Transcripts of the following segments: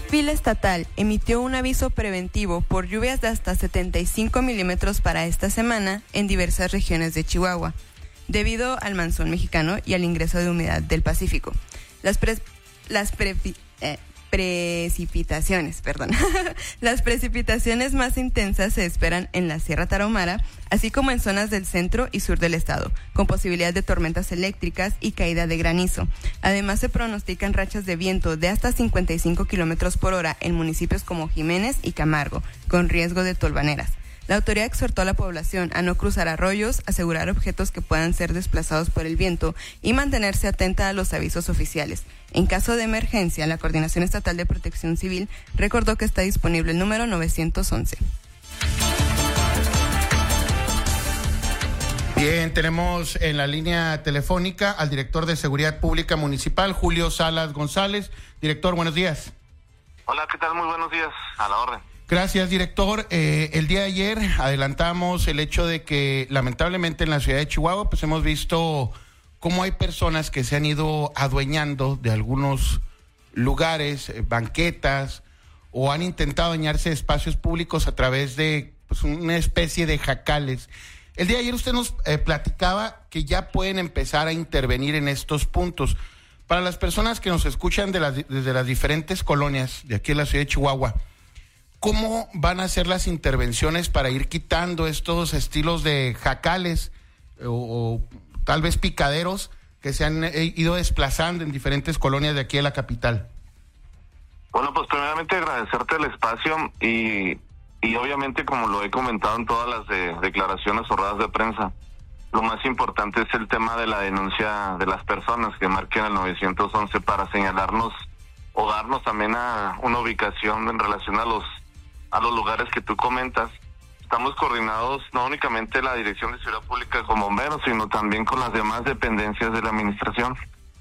Fila estatal emitió un aviso preventivo por lluvias de hasta 75 milímetros para esta semana en diversas regiones de Chihuahua, debido al monzón mexicano y al ingreso de humedad del Pacífico. Las precipitaciones más intensas se esperan en la Sierra Tarahumara, así como en zonas del centro y sur del estado, con posibilidad de tormentas eléctricas y caída de granizo. Además, se pronostican rachas de viento de hasta 55 kilómetros por hora en municipios como Jiménez y Camargo, con riesgo de tolvaneras. La autoridad exhortó a la población a no cruzar arroyos, asegurar objetos que puedan ser desplazados por el viento y mantenerse atenta a los avisos oficiales. En caso de emergencia, la Coordinación Estatal de Protección Civil recordó que está disponible el número 911. Bien, tenemos en la línea telefónica al director de Seguridad Pública Municipal, Julio Salas González. Director, buenos días. Hola, ¿qué tal? Muy buenos días. A la orden. Gracias, director. El día de ayer adelantamos el hecho de que lamentablemente en la ciudad de Chihuahua pues hemos visto cómo hay personas que se han ido adueñando de algunos lugares, banquetas, o han intentado adueñarse de espacios públicos a través de pues, una especie de jacales. El día de ayer usted nos platicaba que ya pueden empezar a intervenir en estos puntos. Para las personas que nos escuchan desde las diferentes colonias de aquí en la ciudad de Chihuahua, ¿cómo van a ser las intervenciones para ir quitando estos estilos de jacales o tal vez picaderos que se han ido desplazando en diferentes colonias de aquí de la capital? Bueno, pues primeramente agradecerte el espacio y obviamente, como lo he comentado en todas las declaraciones o ruedas de prensa, lo más importante es el tema de la denuncia de las personas que marquen el 911 para señalarnos o darnos también a una ubicación en relación a los lugares que tú comentas. Estamos coordinados no únicamente la Dirección de Seguridad Pública con bomberos, sino también con las demás dependencias de la administración.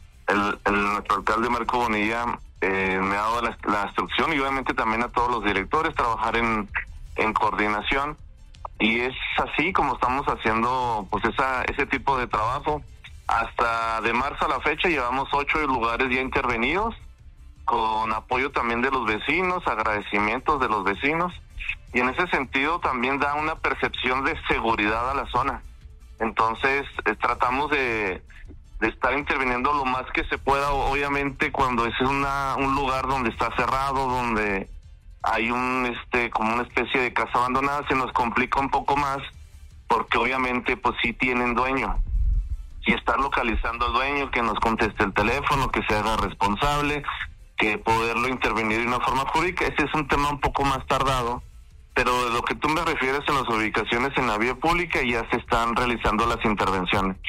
Nuestro alcalde Marco Bonilla me ha dado la instrucción, y obviamente también a todos los directores, trabajar en coordinación, y es así como estamos haciendo pues ese tipo de trabajo. Hasta de marzo a la fecha llevamos 8 lugares ya intervenidos, con apoyo también de los vecinos, agradecimientos de los vecinos, y en ese sentido también da una percepción de seguridad a la zona. Entonces tratamos de estar interviniendo lo más que se pueda, obviamente cuando es un lugar donde está cerrado, donde hay como una especie de casa abandonada, se nos complica un poco más, porque obviamente pues sí tienen dueño, y estar localizando al dueño, que nos conteste el teléfono, que se haga responsable, que poderlo intervenir de una forma jurídica. Ese es un tema un poco más tardado, pero de lo que tú me refieres en las ubicaciones en la vía pública ya se están realizando las intervenciones.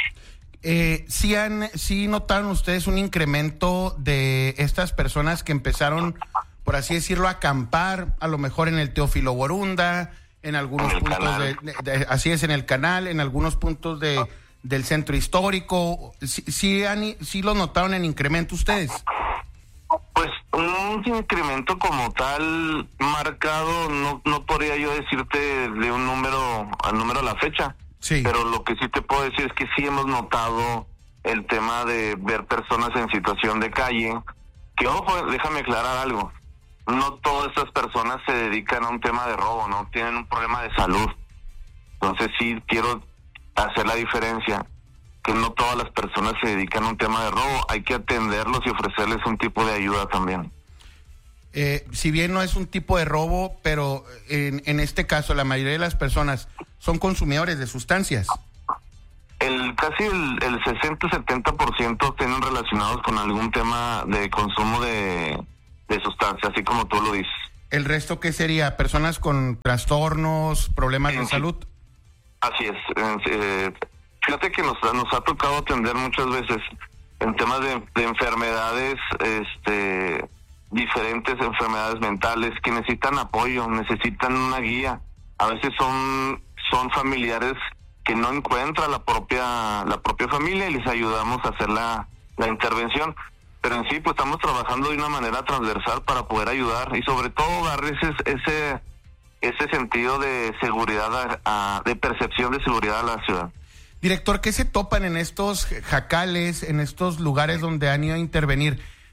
¿Sí notaron ustedes un incremento de estas personas que empezaron, por así decirlo, a acampar, a lo mejor en el Teófilo Borunda, en algunos puntos así es, en el canal, en algunos puntos del centro histórico? ¿Sí lo notaron en incremento ustedes? Pues un incremento como tal marcado no podría yo decirte de un número a la fecha. Sí. Pero lo que sí te puedo decir es que sí hemos notado el tema de ver personas en situación de calle, que ojo, déjame aclarar algo, no todas esas personas se dedican a un tema de robo, no tienen un problema de salud. Entonces sí quiero hacer la diferencia, que no todas las personas se dedican a un tema de robo, hay que atenderlos y ofrecerles un tipo de ayuda también. Si bien no es un tipo de robo, pero en este caso la mayoría de las personas son consumidores de sustancias. Casi el 60-70% tienen relacionados con algún tema de consumo de sustancias, así como tú lo dices. ¿El resto qué sería? ¿Personas con trastornos, problemas de salud? Así es. Fíjate que nos ha tocado atender muchas veces en temas de enfermedades, diferentes enfermedades mentales que necesitan apoyo, necesitan una guía. A veces son familiares que no encuentran la propia familia, y les ayudamos a hacer la intervención. Pero en sí pues estamos trabajando de una manera transversal para poder ayudar, y sobre todo dar ese sentido de seguridad, de percepción de seguridad a la ciudad. Director, ¿qué se topan en estos jacales, en estos lugares donde han ido a intervenir?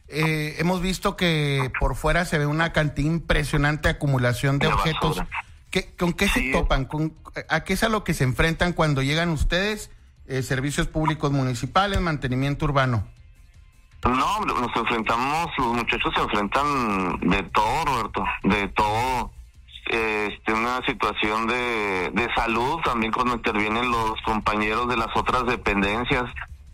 hemos visto que por fuera se ve una cantidad impresionante de acumulación de objetos. ¿Con qué se topan? ¿A qué es a lo que se enfrentan cuando llegan ustedes? Servicios públicos municipales, mantenimiento urbano. No, los muchachos se enfrentan de todo, Roberto, de todo. Una situación de salud también cuando intervienen los compañeros de las otras dependencias.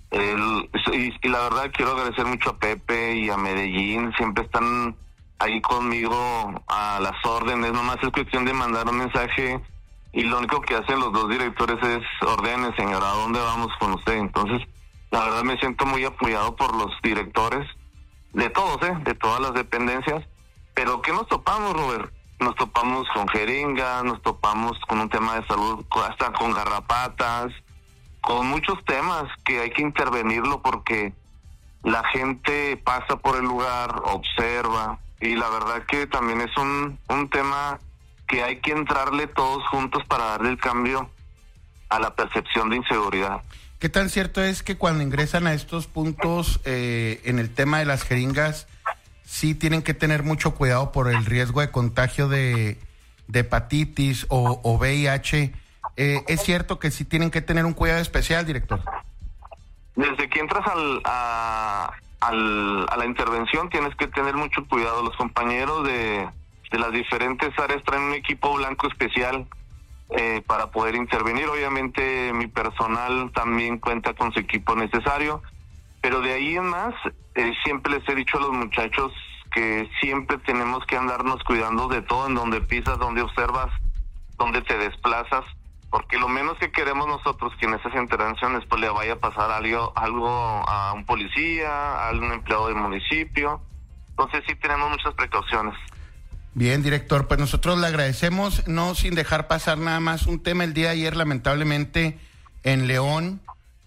Y la verdad quiero agradecer mucho a Pepe y a Medellín, siempre están ahí conmigo a las órdenes, nomás es cuestión de mandar un mensaje y lo único que hacen los dos directores es órdenes, señora, ¿a dónde vamos con usted? Entonces, la verdad me siento muy apoyado por los directores, de todos, de todas las dependencias. Pero ¿qué nos topamos, Robert? Nos topamos con jeringas, nos topamos con un tema de salud, hasta con garrapatas, con muchos temas que hay que intervenirlo porque la gente pasa por el lugar, observa, y la verdad que también es un tema que hay que entrarle todos juntos para darle el cambio a la percepción de inseguridad. ¿Qué tan cierto es que cuando ingresan a estos puntos en el tema de las jeringas, sí tienen que tener mucho cuidado por el riesgo de contagio de hepatitis o VIH? ¿Es cierto que sí tienen que tener un cuidado especial, director? Desde que entras a la intervención tienes que tener mucho cuidado. Los compañeros de las diferentes áreas traen un equipo blanco especial para poder intervenir. Obviamente mi personal también cuenta con su equipo necesario, pero de ahí en más siempre les he dicho a los muchachos que siempre tenemos que andarnos cuidando de todo, en donde pisas, donde observas, donde te desplazas, porque lo menos que queremos nosotros que en esas intervenciones pues le vaya a pasar algo a un policía, a un empleado del municipio. Entonces sí tenemos muchas precauciones. Bien, director, pues nosotros le agradecemos, no sin dejar pasar nada más un tema. El día de ayer, lamentablemente, en León,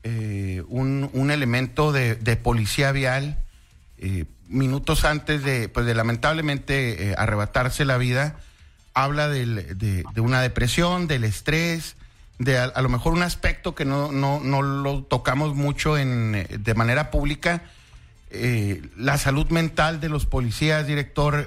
un elemento de policía vial, minutos antes de lamentablemente arrebatarse la vida, habla de una depresión, del estrés, de a lo mejor un aspecto que no lo tocamos mucho de manera pública, la salud mental de los policías, director.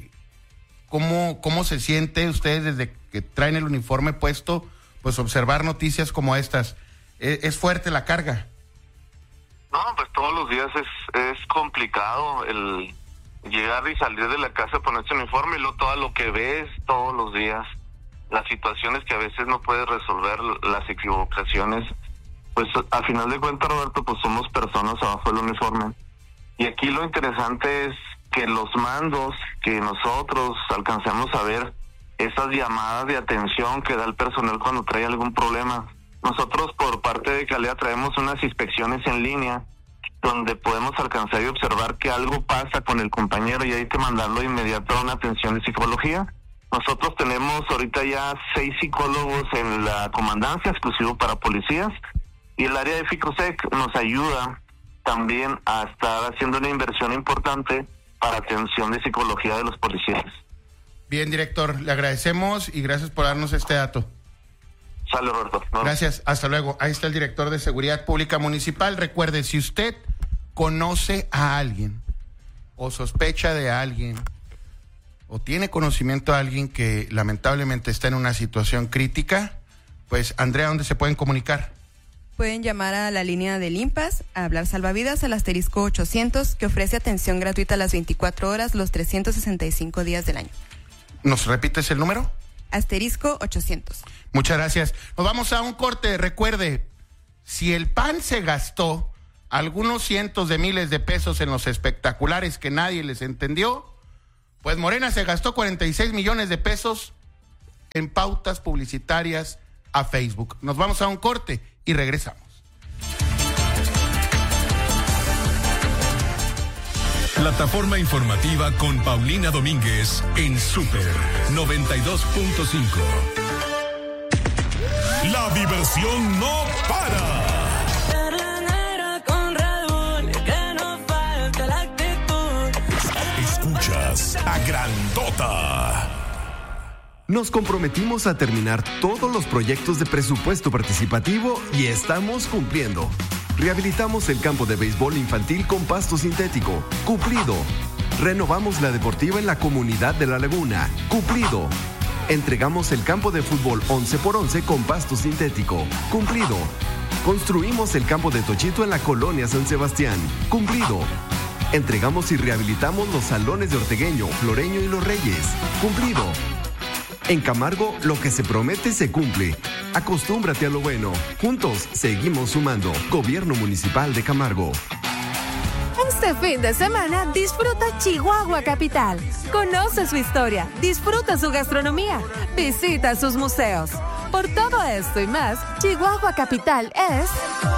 ¿Cómo se siente ustedes desde que traen el uniforme puesto, pues observar noticias como estas? ¿Es fuerte la carga? No, pues todos los días es complicado el llegar y salir de la casa, ponerse un uniforme y luego todo lo que ves todos los días, las situaciones que a veces no puedes resolver, las equivocaciones, pues al final de cuentas, Roberto, pues somos personas abajo del uniforme. Y aquí lo interesante es que los mandos, que nosotros alcancemos a ver esas llamadas de atención que da el personal cuando trae algún problema. Nosotros por parte de Calea traemos unas inspecciones en línea donde podemos alcanzar y observar que algo pasa con el compañero y hay que mandarlo de inmediato a una atención de psicología. Nosotros tenemos ahorita ya 6 psicólogos en la comandancia, exclusivo para policías, y el área de Ficosec nos ayuda también a estar haciendo una inversión importante para atención de psicología de los policías. Bien, director, le agradecemos y gracias por darnos este dato. Sale, Roberto. No. Gracias, hasta luego. Ahí está el director de Seguridad Pública Municipal. Recuerde, si usted conoce a alguien o sospecha de alguien o tiene conocimiento de alguien que lamentablemente está en una situación crítica, pues, Andrea, ¿dónde se pueden comunicar? Pueden llamar a la línea del IMPAS, a hablar salvavidas, al asterisco 800, que ofrece atención gratuita a las 24 horas, los 365 días del año. ¿Nos repites el número? Asterisco 800. Muchas gracias. Nos vamos a un corte. Recuerde, si el PAN se gastó algunos cientos de miles de pesos en los espectaculares que nadie les entendió, pues Morena se gastó 46 millones de pesos en pautas publicitarias a Facebook. Nos vamos a un corte y regresamos. Plataforma informativa con Paulina Domínguez en Super 92.5. La diversión no para. Escuchas a Grandota. Nos comprometimos a terminar todos los proyectos de presupuesto participativo y estamos cumpliendo. Rehabilitamos el campo de béisbol infantil con pasto sintético. Cumplido. Renovamos la deportiva en la comunidad de La Laguna. Cumplido. Entregamos el campo de fútbol 11x11 con pasto sintético. Cumplido. Construimos el campo de Tochito en la colonia San Sebastián. Cumplido. Entregamos y rehabilitamos los salones de Ortegueño, Floreño y Los Reyes. Cumplido. En Camargo, lo que se promete se cumple. Acostúmbrate a lo bueno. Juntos, seguimos sumando. Gobierno Municipal de Camargo. Este fin de semana, disfruta Chihuahua Capital. Conoce su historia, disfruta su gastronomía, visita sus museos. Por todo esto y más, Chihuahua Capital es...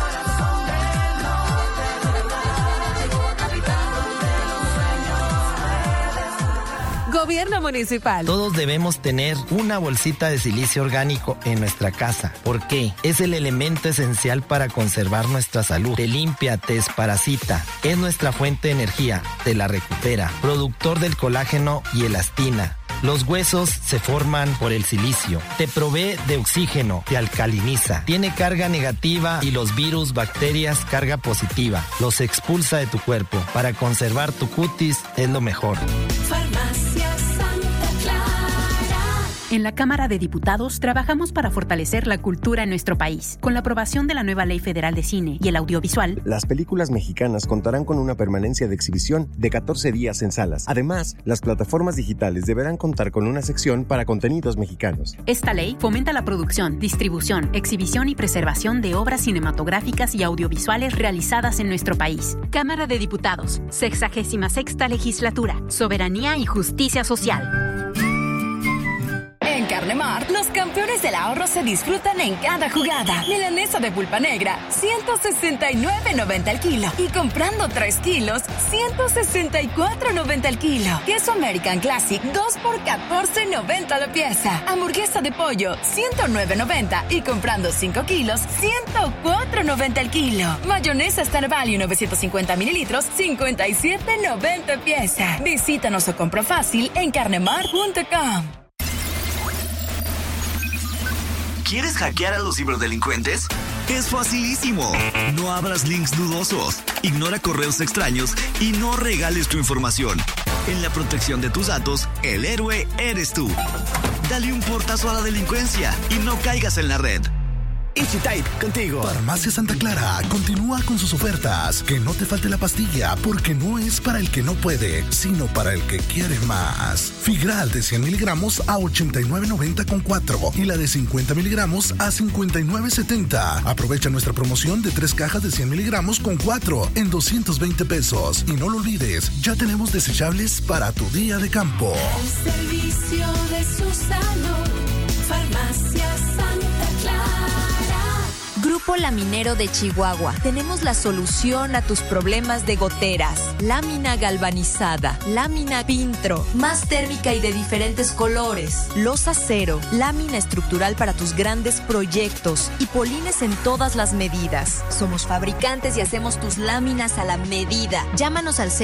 Gobierno Municipal. Todos debemos tener una bolsita de silicio orgánico en nuestra casa. ¿Por qué? Es el elemento esencial para conservar nuestra salud. Te limpia, te desparasita. Es nuestra fuente de energía. Te la recupera. Productor del colágeno y elastina. Los huesos se forman por el silicio. Te provee de oxígeno, te alcaliniza. Tiene carga negativa y los virus, bacterias, carga positiva. Los expulsa de tu cuerpo. Para conservar tu cutis es lo mejor. Farmacia Santa Clara. En la Cámara de Diputados trabajamos para fortalecer la cultura en nuestro país. Con la aprobación de la nueva Ley Federal de Cine y el Audiovisual, las películas mexicanas contarán con una permanencia de exhibición de 14 días en salas. Además, las plataformas digitales deberán contar con una sección para contenidos mexicanos. Esta ley fomenta la producción, distribución, exhibición y preservación de obras cinematográficas y audiovisuales realizadas en nuestro país. Cámara de Diputados, 66ª Legislatura, Soberanía y Justicia Social. En Carnemart, los campeones del ahorro se disfrutan en cada jugada. Milanesa de pulpa negra, 169.90 al kilo. Y comprando 3 kilos, 164.90 al kilo. Queso American Classic, 2 por 14.90 la pieza. Hamburguesa de pollo, 109.90. Y comprando 5 kilos, 104.90 al kilo. Mayonesa Star Value, 950 mililitros, 57.90 pieza. Visítanos o compra fácil en carnemart.com. ¿Quieres hackear a los ciberdelincuentes? Es facilísimo. No abras links dudosos, ignora correos extraños y no regales tu información. En la protección de tus datos, el héroe eres tú. Dale un portazo a la delincuencia y no caigas en la red. EasyType, contigo. Farmacia Santa Clara continúa con sus ofertas. Que no te falte la pastilla, porque no es para el que no puede, sino para el que quiere más. Figral de 100 miligramos a 89.90 con 4 y la de 50 miligramos a 59.70. Aprovecha nuestra promoción de 3 cajas de 100 miligramos con 4 en 220 pesos. Y no lo olvides, ya tenemos desechables para tu día de campo. El servicio de Susano, Farmacia Santa Clara. Grupo Laminero de Chihuahua. Tenemos la solución a tus problemas de goteras. Lámina galvanizada, lámina Pintro, más térmica y de diferentes colores. Losa cero, lámina estructural para tus grandes proyectos y polines en todas las medidas. Somos fabricantes y hacemos tus láminas a la medida. Llámanos al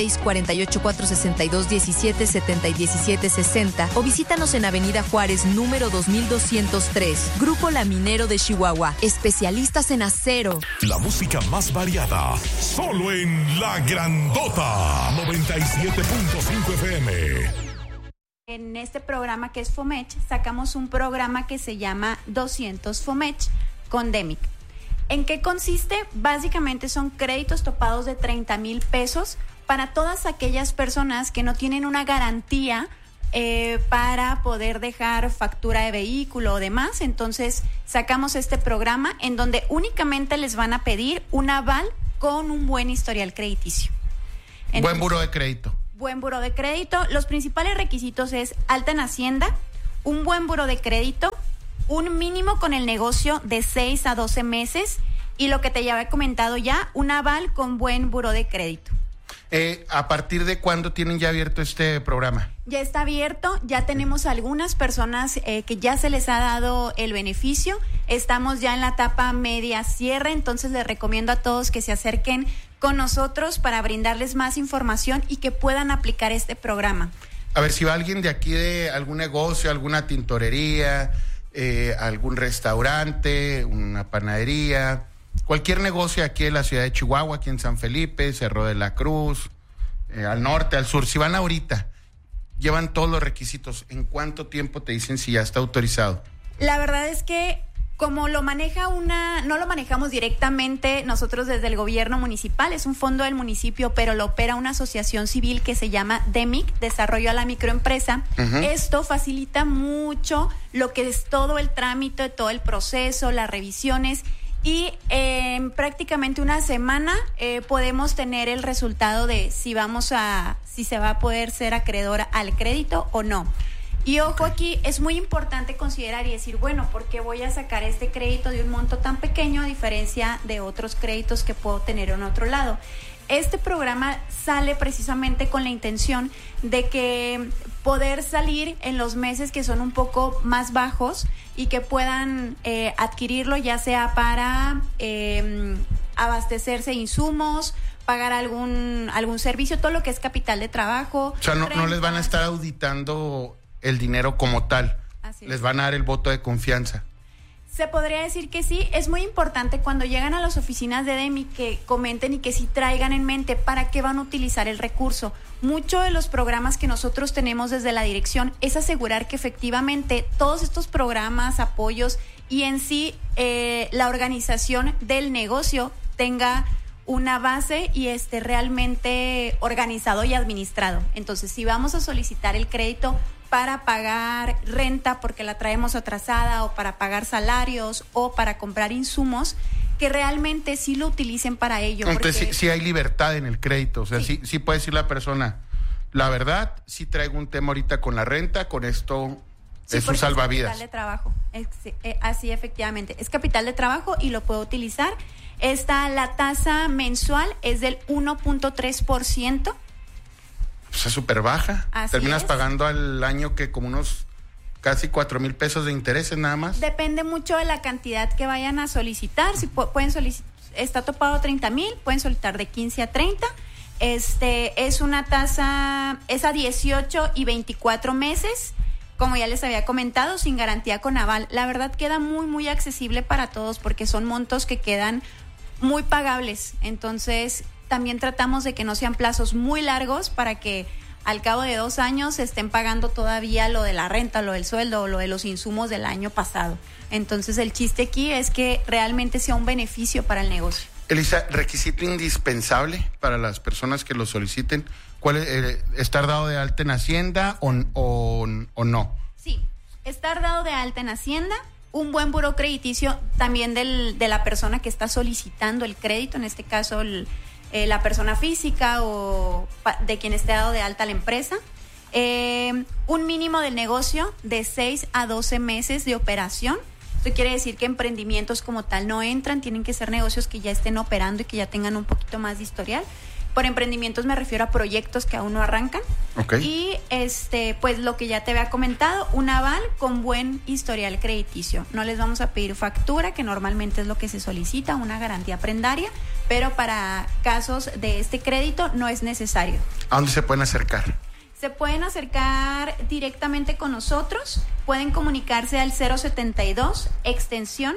648-462-1770 y 1760 o visítanos en Avenida Juárez, número 2203. Grupo Laminero de Chihuahua. Especialistas en acero. La música más variada, solo en La Grandota 97.5 FM. En este programa que es FOMECH, sacamos un programa que se llama 200 FOMECH con DEMIC. ¿En qué consiste? Básicamente son créditos topados de 30,000 pesos para todas aquellas personas que no tienen una garantía para poder dejar factura de vehículo o demás. Entonces sacamos este programa en donde únicamente les van a pedir un aval con un buen historial crediticio. Entonces, buen buró de crédito. Buen buró de crédito. Los principales requisitos es alta en Hacienda, un buen buró de crédito, un mínimo con el negocio de 6 a 12 meses y lo que te ya había comentado ya, un aval con buen buró de crédito. ¿A partir de cuándo tienen ya abierto este programa? Ya está abierto, ya tenemos algunas personas que ya se les ha dado el beneficio. Estamos ya en la etapa media cierre, entonces les recomiendo a todos que se acerquen con nosotros para brindarles más información y que puedan aplicar este programa. A ver, si va alguien de aquí de algún negocio, alguna tintorería, algún restaurante, una panadería, cualquier negocio aquí en la ciudad de Chihuahua, aquí en San Felipe, Cerro de la Cruz, al norte, al sur, si van ahorita, llevan todos los requisitos, ¿en cuánto tiempo te dicen si ya está autorizado? La verdad es que como lo maneja no lo manejamos directamente nosotros desde el gobierno municipal, es un fondo del municipio, pero lo opera una asociación civil que se llama DEMIC, Desarrollo a la Microempresa. Uh-huh. Esto facilita mucho lo que es todo el trámite, todo el proceso, las revisiones, y en prácticamente una semana podemos tener el resultado de si se va a poder ser acreedora al crédito o no. Y ojo, aquí es muy importante considerar y decir, bueno, ¿por qué voy a sacar este crédito de un monto tan pequeño a diferencia de otros créditos que puedo tener en otro lado? Este programa sale precisamente con la intención de que poder salir en los meses que son un poco más bajos y que puedan adquirirlo, ya sea para abastecerse de insumos, pagar algún servicio, todo lo que es capital de trabajo. O sea, no les van a estar auditando el dinero como tal, les van a dar el voto de confianza. Se podría decir que sí. Es muy importante cuando llegan a las oficinas de DEMIC que comenten y que sí traigan en mente para qué van a utilizar el recurso. Muchos de los programas que nosotros tenemos desde la dirección es asegurar que efectivamente todos estos programas, apoyos y en sí la organización del negocio tenga una base y esté realmente organizado y administrado. Entonces, si vamos a solicitar el crédito para pagar renta porque la traemos atrasada, o para pagar salarios, o para comprar insumos, que realmente sí lo utilicen para ello. Entonces porque sí hay libertad en el crédito, o sea, sí puede decir la persona, la verdad, sí traigo un tema ahorita con la renta, con esto es un salvavidas. Es capital de trabajo, así efectivamente, es capital de trabajo y lo puedo utilizar. La tasa mensual es del 1.3%. O sea, súper baja. Así terminas es. Pagando al año que como unos casi 4,000 pesos de intereses nada más. Depende mucho de la cantidad que vayan a solicitar. Si pueden solicitar, está topado 30,000, pueden solicitar de 15 a 30. Es una tasa, es a 18 y 24 meses, como ya les había comentado, sin garantía con aval. La verdad queda muy, muy accesible para todos porque son montos que quedan muy pagables. Entonces, también tratamos de que no sean plazos muy largos para que al cabo de 2 años estén pagando todavía lo de la renta, lo del sueldo o lo de los insumos del año pasado. Entonces, el chiste aquí es que realmente sea un beneficio para el negocio. Elisa, requisito indispensable para las personas que lo soliciten, ¿cuál es, estar dado de alta en Hacienda o no? Sí, estar dado de alta en Hacienda, un buen buró crediticio también de la persona que está solicitando el crédito, en este caso la persona física o de quien esté dado de alta la empresa, un mínimo del negocio de 6 a 12 meses de operación. Esto quiere decir que emprendimientos como tal no entran, tienen que ser negocios que ya estén operando y que ya tengan un poquito más de historial. Por emprendimientos me refiero a proyectos que aún no arrancan. Okay. Y pues lo que ya te había comentado, un aval con buen historial crediticio. No les vamos a pedir factura, que normalmente es lo que se solicita, una garantía prendaria, pero para casos de este crédito no es necesario. ¿A dónde se pueden acercar? Se pueden acercar directamente con nosotros, pueden comunicarse al 072, extensión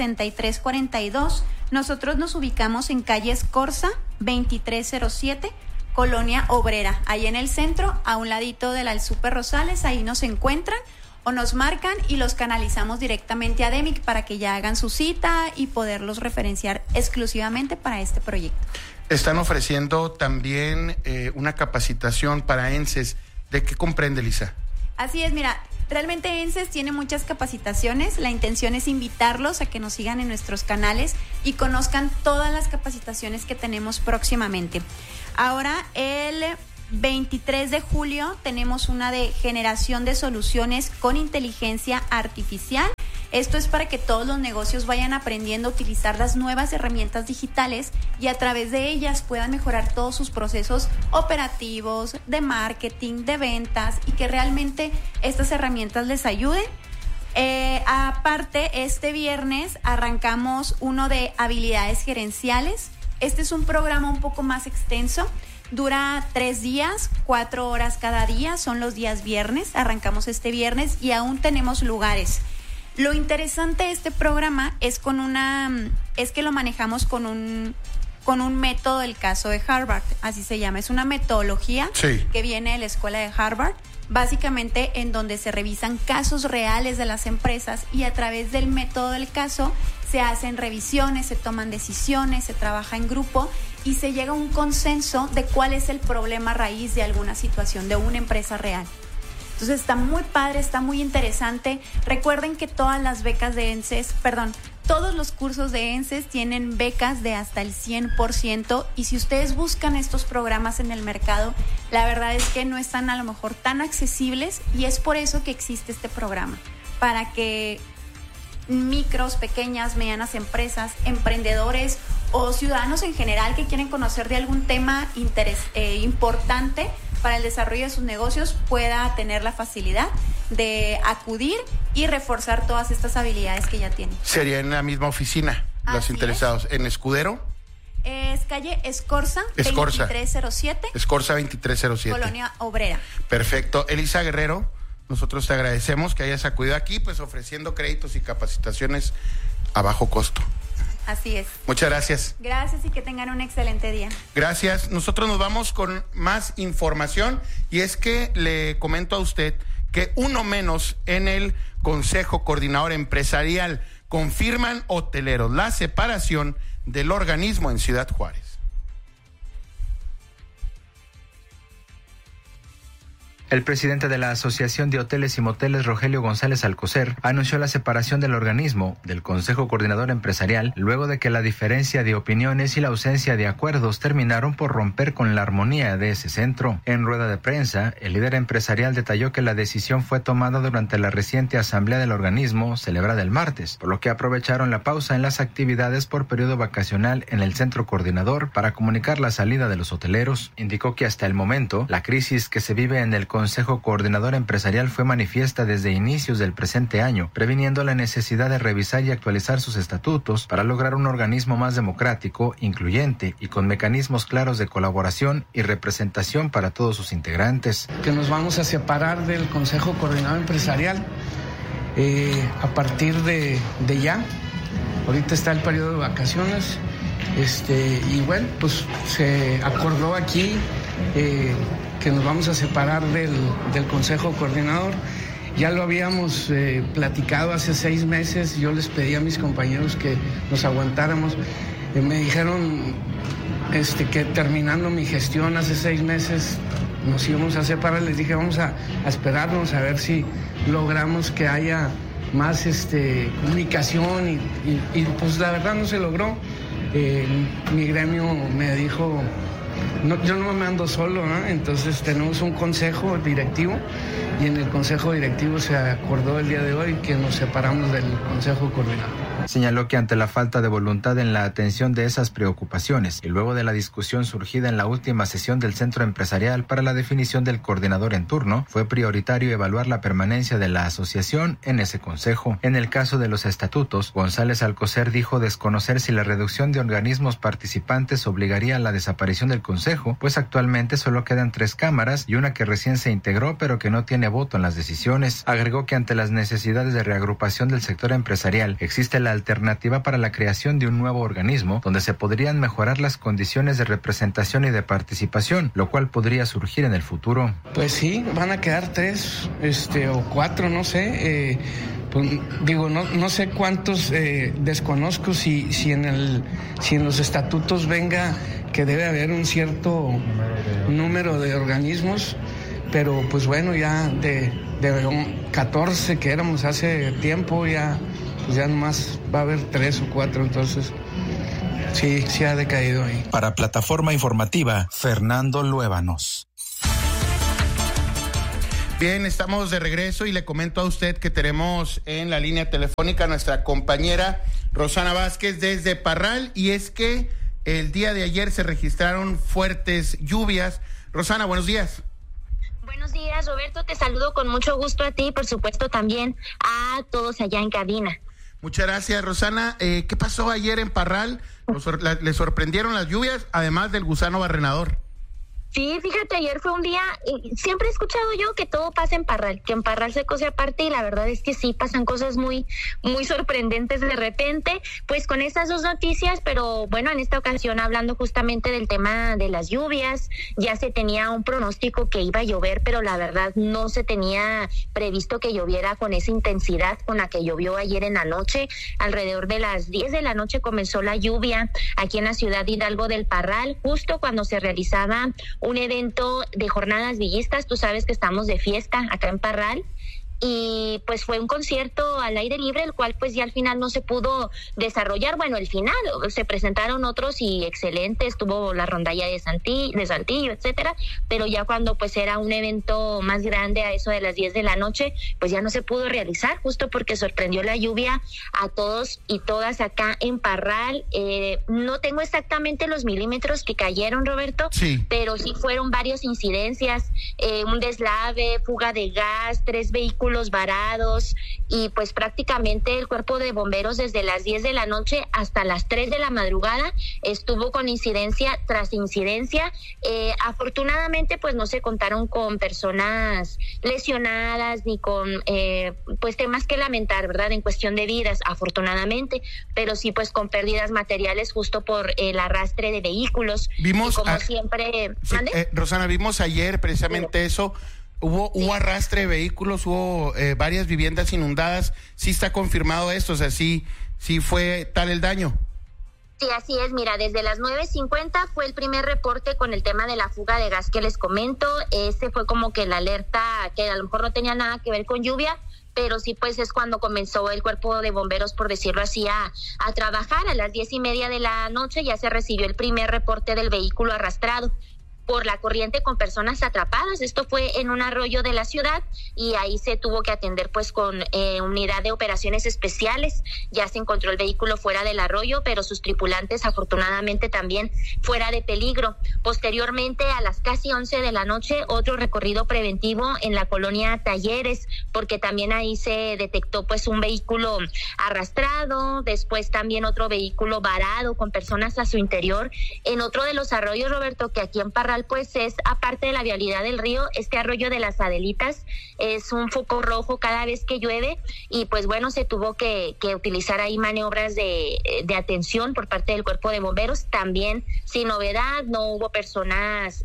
6342. Nosotros nos ubicamos en calle Escorza, 2307, Colonia Obrera, ahí en el centro, a un ladito del Super Rosales, ahí nos encuentran o nos marcan y los canalizamos directamente a DEMIC para que ya hagan su cita y poderlos referenciar exclusivamente para este proyecto. Están ofreciendo también una capacitación para ENSES. ¿De qué comprende, Elisa? Así es, mira, realmente ENSES tiene muchas capacitaciones. La intención es invitarlos a que nos sigan en nuestros canales y conozcan todas las capacitaciones que tenemos próximamente. Ahora, el 23 de julio tenemos una de generación de soluciones con inteligencia artificial. Esto es para que todos los negocios vayan aprendiendo a utilizar las nuevas herramientas digitales y a través de ellas puedan mejorar todos sus procesos operativos, de marketing, de ventas, y que realmente estas herramientas les ayuden. Aparte, este viernes arrancamos uno de habilidades gerenciales. Este es un programa un poco más extenso. Dura 3 días, 4 horas cada día, son los días viernes. Arrancamos este viernes y aún tenemos lugares. Lo interesante de este programa es que lo manejamos con un método del caso de Harvard, así se llama. Es una metodología que viene de la escuela de Harvard, básicamente en donde se revisan casos reales de las empresas y a través del método del caso se hacen revisiones, se toman decisiones, se trabaja en grupo y se llega a un consenso de cuál es el problema raíz de alguna situación de una empresa real. Entonces está muy padre, está muy interesante. Recuerden que todas las becas de ENSES, todos los cursos de ENSES tienen becas de hasta el 100%, y si ustedes buscan estos programas en el mercado, la verdad es que no están a lo mejor tan accesibles, y es por eso que existe este programa, para que micros, pequeñas, medianas empresas, emprendedores o ciudadanos en general que quieren conocer de algún tema importante para el desarrollo de sus negocios pueda tener la facilidad de acudir y reforzar todas estas habilidades que ya tienen. Sería en la misma oficina, los interesados. ¿En Escudero? Es calle Escorza 2307. Escorza 2307. Colonia Obrera. Perfecto. Elisa Guerrero, nosotros te agradecemos que hayas acudido aquí, pues ofreciendo créditos y capacitaciones a bajo costo. Así es. Muchas gracias. Gracias y que tengan un excelente día. Gracias. Nosotros nos vamos con más información, y es que le comento a usted que uno menos en el Consejo Coordinador Empresarial. Confirman hoteleros la separación del organismo en Ciudad Juárez. El presidente de la Asociación de Hoteles y Moteles, Rogelio González Alcocer, anunció la separación del organismo del Consejo Coordinador Empresarial luego de que la diferencia de opiniones y la ausencia de acuerdos terminaron por romper con la armonía de ese centro. En rueda de prensa, el líder empresarial detalló que la decisión fue tomada durante la reciente asamblea del organismo celebrada el martes, por lo que aprovecharon la pausa en las actividades por periodo vacacional en el centro coordinador para comunicar la salida de los hoteleros. Indicó que hasta el momento, la crisis que se vive en el Consejo Coordinador Empresarial fue manifiesta desde inicios del presente año, previniendo la necesidad de revisar y actualizar sus estatutos para lograr un organismo más democrático, incluyente y con mecanismos claros de colaboración y representación para todos sus integrantes. Que nos vamos a separar del Consejo Coordinador Empresarial a partir de ya. Ahorita está el periodo de vacaciones, y bueno, pues se acordó aquí que nos vamos a separar del Consejo Coordinador. Ya lo habíamos platicado hace 6 meses. Yo les pedí a mis compañeros que nos aguantáramos. Me dijeron que terminando mi gestión hace 6 meses nos íbamos a separar. Les dije, vamos a esperarnos a ver si logramos que haya más comunicación y pues la verdad no se logró. Mi gremio me dijo, no, yo no me ando solo, ¿no? Entonces tenemos un consejo directivo, y en el consejo directivo se acordó el día de hoy que nos separamos del Consejo Coordinador. Señaló que ante la falta de voluntad en la atención de esas preocupaciones y luego de la discusión surgida en la última sesión del Centro Empresarial para la definición del coordinador en turno, fue prioritario evaluar la permanencia de la asociación en ese consejo. En el caso de los estatutos, González Alcocer dijo desconocer si la reducción de organismos participantes obligaría a la desaparición del consejo, pues actualmente solo quedan 3 cámaras y una que recién se integró pero que no tiene voto en las decisiones. Agregó que ante las necesidades de reagrupación del sector empresarial existe la alternativa para la creación de un nuevo organismo donde se podrían mejorar las condiciones de representación y de participación, lo cual podría surgir en el futuro. Pues sí, van a quedar 3 o 4, no sé. Pues, digo, no sé cuántos, desconozco si en los estatutos venga que debe haber un cierto número de organismos, pero pues bueno, ya de 14 que éramos hace tiempo, ya nomás va a haber 3 o 4, entonces sí ha decaído ahí. Para Plataforma Informativa, Fernando Luébanos. Bien, estamos de regreso y le comento a usted que tenemos en la línea telefónica a nuestra compañera Rosana Vázquez desde Parral, y es que el día de ayer se registraron fuertes lluvias. Rosana, buenos días. Buenos días, Roberto, te saludo con mucho gusto a ti y por supuesto también a todos allá en cabina. Muchas gracias, Rosana. ¿Qué pasó ayer en Parral? ¿Le sorprendieron las lluvias, además del gusano barrenador? Sí, fíjate, ayer fue un día, siempre he escuchado yo que todo pasa en Parral, que en Parral se cose aparte, y la verdad es que sí, pasan cosas muy, muy sorprendentes de repente, pues con estas dos noticias, pero bueno, en esta ocasión hablando justamente del tema de las lluvias, ya se tenía un pronóstico que iba a llover, pero la verdad no se tenía previsto que lloviera con esa intensidad con la que llovió ayer en la noche. Alrededor de las 10 de la noche comenzó la lluvia aquí en la ciudad de Hidalgo del Parral, justo cuando se realizaba un evento de jornadas villistas. Tú sabes que estamos de fiesta acá en Parral, y pues fue un concierto al aire libre, el cual pues ya al final no se pudo desarrollar. Bueno, al final se presentaron otros y excelentes, tuvo la rondalla de Saltillo, etcétera, pero ya cuando pues era un evento más grande, a eso de las 10 de la noche, pues ya no se pudo realizar, justo porque sorprendió la lluvia a todos y todas acá en Parral. No tengo exactamente los milímetros que cayeron, Roberto, sí, pero sí fueron varias incidencias, un deslave, fuga de gas, 3 vehículos varados, y pues prácticamente el cuerpo de bomberos desde las 10 de la noche hasta las 3 de la madrugada estuvo con incidencia tras incidencia. Afortunadamente pues no se contaron con personas lesionadas ni con pues temas que lamentar, ¿verdad?, en cuestión de vidas, afortunadamente, pero sí pues con pérdidas materiales justo por el arrastre de vehículos. Vimos, como siempre, sí, Rosana, vimos ayer precisamente eso. Hubo arrastre de vehículos, hubo varias viviendas inundadas. ¿Sí está confirmado esto? O sea, ¿sí fue tal el daño? Sí, así es. Mira, desde las 9:50 fue el primer reporte con el tema de la fuga de gas que les comento. Ese fue como que la alerta, que a lo mejor no tenía nada que ver con lluvia, pero sí pues es cuando comenzó el cuerpo de bomberos, por decirlo así, a trabajar. A las 10:30 de la noche ya se recibió el primer reporte del vehículo arrastrado por la corriente con personas atrapadas. Esto fue en un arroyo de la ciudad, y ahí se tuvo que atender pues con unidad de operaciones especiales. Ya se encontró el vehículo fuera del arroyo, pero sus tripulantes afortunadamente también fuera de peligro. Posteriormente, a las casi 11 de la noche, otro recorrido preventivo en la colonia Talleres, porque también ahí se detectó pues un vehículo arrastrado, después también otro vehículo varado con personas a su interior en otro de los arroyos, Roberto, que aquí en Parral pues es, aparte de la vialidad del río, este arroyo de las Adelitas es un foco rojo cada vez que llueve, y pues bueno, se tuvo que utilizar ahí maniobras de atención por parte del cuerpo de bomberos. También sin novedad, no hubo personas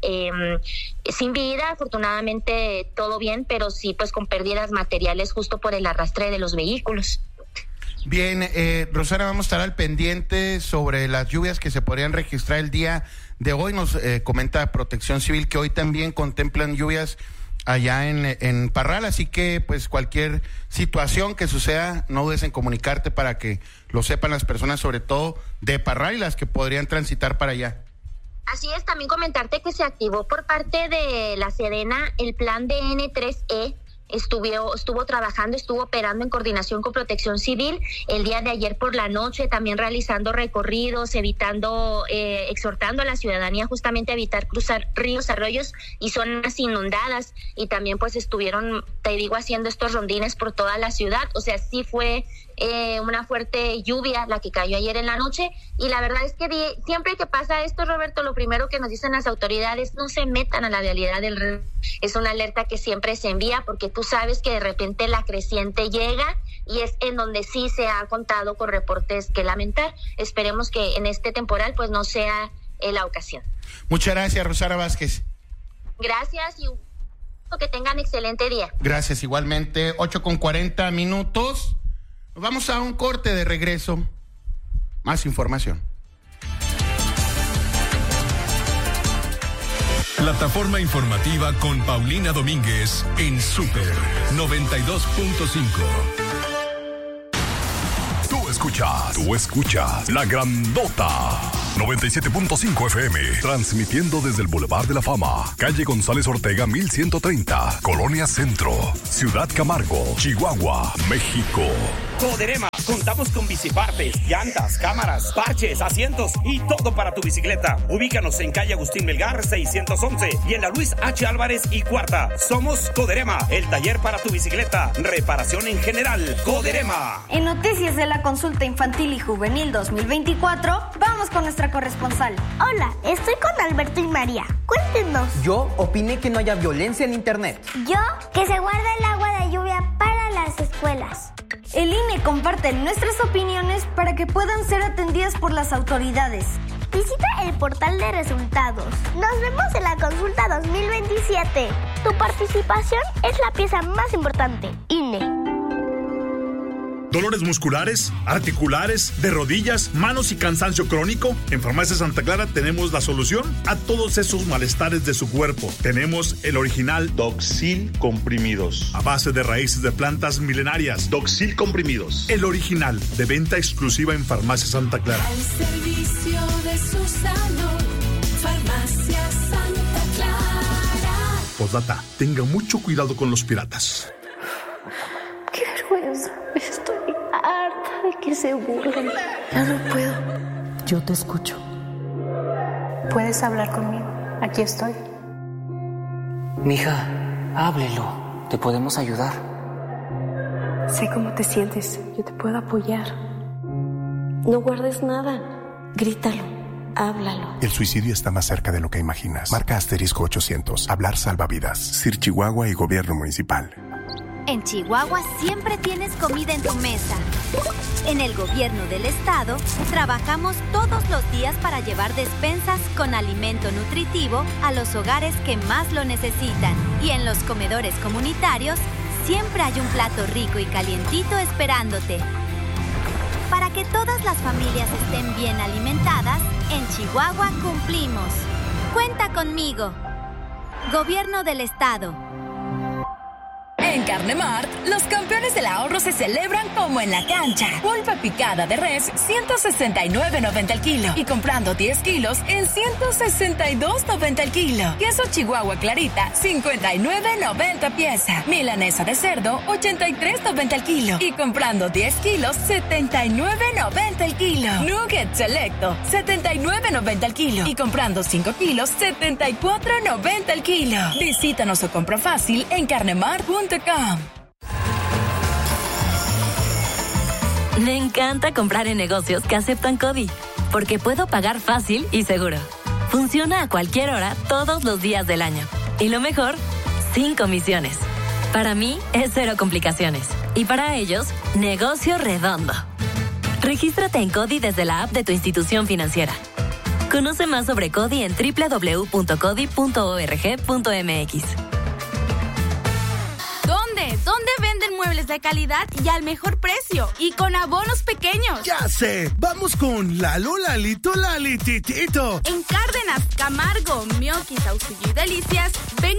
sin vida, afortunadamente todo bien, pero sí pues con pérdidas materiales justo por el arrastre de los vehículos. Bien, Rosana, vamos a estar al pendiente sobre las lluvias que se podrían registrar el día de hoy. Nos comenta Protección Civil que hoy también contemplan lluvias allá en Parral, así que pues cualquier situación que suceda, no dudes en comunicarte para que lo sepan las personas, sobre todo de Parral y las que podrían transitar para allá. Así es, también comentarte que se activó por parte de la Sedena el plan de N3E. Estuvo trabajando, estuvo operando en coordinación con Protección Civil el día de ayer por la noche, también realizando recorridos, exhortando a la ciudadanía justamente a evitar cruzar ríos, arroyos y zonas inundadas, y también pues estuvieron, te digo, haciendo estos rondines por toda la ciudad. O sea, sí fue una fuerte lluvia la que cayó ayer en la noche, y la verdad es que siempre que pasa esto, Roberto, lo primero que nos dicen las autoridades: no se metan a la vialidad del río. Es una alerta que siempre se envía, porque tú sabes que de repente la creciente llega, y es en donde sí se ha contado con reportes que lamentar. Esperemos que en este temporal pues no sea la ocasión. Muchas gracias, Rosana Vázquez. Gracias, y que tengan excelente día. Gracias, igualmente. 8:40. Vamos a un corte, de regreso. Más información. Plataforma informativa con Paulina Domínguez en Super 92.5. Tú escuchas La Grandota 97.5 FM, transmitiendo desde el Boulevard de la Fama, calle González Ortega 1130, Colonia Centro, Ciudad Camargo, Chihuahua, México. Coderema. Contamos con bicipartes, llantas, cámaras, parches, asientos y todo para tu bicicleta. Ubícanos en calle Agustín Melgar 611 y en la Luis H. Álvarez y Cuarta. Somos Coderema, el taller para tu bicicleta. Reparación en general. Coderema. En noticias de la consulta infantil y juvenil 2024, vamos con nuestra corresponsal. Hola, estoy con Alberto y María. Cuéntenos. Yo opiné que no haya violencia en internet. Yo, que se guarda el agua de lluvia para las escuelas. El INE comparte nuestras opiniones para que puedan ser atendidas por las autoridades. Visita el portal de resultados. Nos vemos en la consulta 2027. Tu participación es la pieza más importante. INE. ¿Dolores musculares, articulares, de rodillas, manos y cansancio crónico? En Farmacia Santa Clara tenemos la solución a todos esos malestares de su cuerpo. Tenemos el original Doxil Comprimidos, a base de raíces de plantas milenarias. Doxil Comprimidos, el original, de venta exclusiva en Farmacia Santa Clara. Al servicio de su salud, Farmacia Santa Clara. Postdata, tenga mucho cuidado con los piratas. ¡Qué vergüenza! Estoy harta de que se burlen. Ya no puedo. Yo te escucho. Puedes hablar conmigo. Aquí estoy. Mija, háblelo. Te podemos ayudar. Sé cómo te sientes. Yo te puedo apoyar. No guardes nada. Grítalo. Háblalo. El suicidio está más cerca de lo que imaginas. Marca asterisco 800. Hablar salva vidas. Sir Chihuahua y Gobierno Municipal. En Chihuahua siempre tienes comida en tu mesa. En el gobierno del estado, trabajamos todos los días para llevar despensas con alimento nutritivo a los hogares que más lo necesitan. Y en los comedores comunitarios, siempre hay un plato rico y calientito esperándote. Para que todas las familias estén bien alimentadas, en Chihuahua cumplimos. Cuenta conmigo. Gobierno del estado. En Carne Mart, los campeones del ahorro se celebran como en la cancha. Pulpa picada de res, 169.90 el kilo. Y comprando 10 kilos, en 162.90 el kilo. Queso Chihuahua Clarita, 59.90 pieza. Milanesa de cerdo, 83.90 el kilo. Y comprando 10 kilos, 79.90 el kilo. Nugget Selecto, 79.90 el kilo. Y comprando 5 kilos, 74.90 el kilo. Visítanos o compra fácil en carnemart.com. Me encanta comprar en negocios que aceptan CODI, porque puedo pagar fácil y seguro. Funciona a cualquier hora, todos los días del año. Y lo mejor, sin comisiones. Para mí, es cero complicaciones. Y para ellos, negocio redondo. Regístrate en CODI desde la app de tu institución financiera. Conoce más sobre CODI en www.codi.org.mx. ¿Dónde venden muebles de calidad y al mejor precio? Y con abonos pequeños. ¡Ya sé! ¡Vamos con Lalo, Lalito, Lalititito! En Cárdenas, Camargo, Mioquis, Saucillo y Delicias, ven